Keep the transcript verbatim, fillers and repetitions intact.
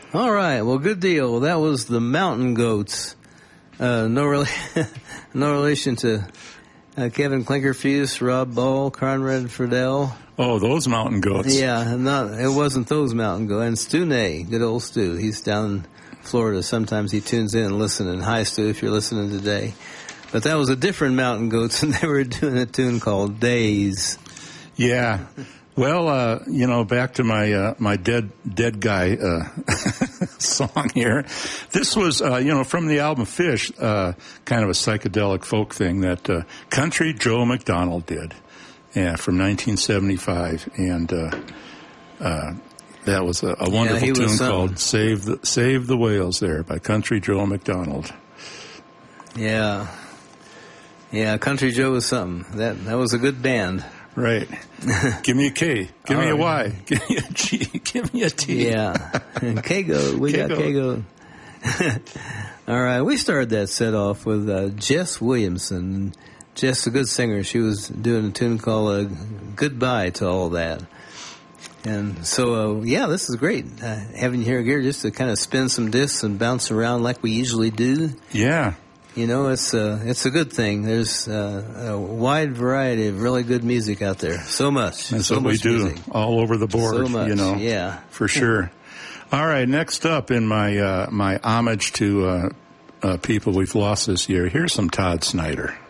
All right. Well, good deal. That was the Mountain Goats. Uh, no, rela- no relation to uh, Kevin Klinkerfuss, Rob Ball, Conrad Friedel. Oh, those Mountain Goats. Yeah, not, it wasn't those Mountain Goats. And Stu Nay, good old Stu. He's down in Florida. Sometimes he tunes in and listens. Hi, Stu, if you're listening today. But that was a different Mountain Goats, and they were doing a tune called Days. Yeah. Well, uh, you know, back to my uh, my dead dead guy uh, song here. This was, uh, you know, from the album Fish, uh, kind of a psychedelic folk thing that uh, Country Joe McDonald did, yeah, from nineteen seventy-five, and uh, uh, that was a, a wonderful yeah, tune some... called "Save the Save the Whales" there by Country Joe McDonald. Yeah, yeah, Country Joe was something. That that was a good band. Right. Give me a K. Give All me a right. Y. Give me a G. Give me a T. Yeah. K-Go. We K-Go. got K-Go. All right. We started that set off with uh, Jess Williamson. Jess, a good singer. She was doing a tune called uh, Goodbye to All That. And so, uh, yeah, this is great. Uh, having you here, Gary, just to kind of spin some discs and bounce around like we usually do. Yeah. You know, it's uh, it's a good thing. There's uh, a wide variety of really good music out there. So much. That's so what much we do music. all over the board, So much, you know. yeah. For sure. All right, next up in my uh, my homage to uh, uh, people we've lost this year, here's some Todd Snyder.